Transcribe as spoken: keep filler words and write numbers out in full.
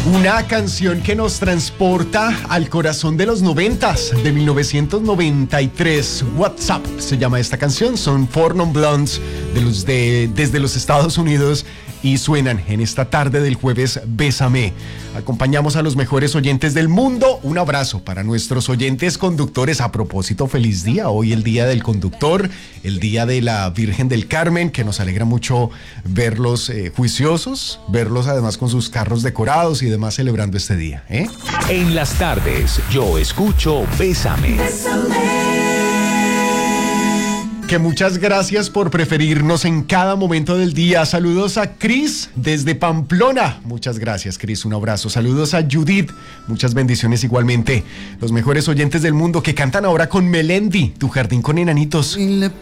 Una canción que nos transporta al corazón de los noventas, de mil novecientos noventa y tres. WhatsApp se llama esta canción, son Four Non Blondes de los de, desde los Estados Unidos y suenan en esta tarde del jueves Bésame. Acompañamos a los mejores oyentes del mundo. Un abrazo para nuestros oyentes conductores. A propósito, feliz día. Hoy el día del conductor, el día de la Virgen del Carmen, que nos alegra mucho verlos eh, juiciosos, verlos además con sus carros decorados y demás celebrando este día, ¿eh? En las tardes, yo escucho Bésame. Bésame. Que muchas gracias por preferirnos en cada momento del día. Saludos a Cris desde Pamplona. Muchas gracias, Cris. Un abrazo. Saludos a Judith. Muchas bendiciones igualmente. Los mejores oyentes del mundo que cantan ahora con Melendi, Tu jardín con enanitos.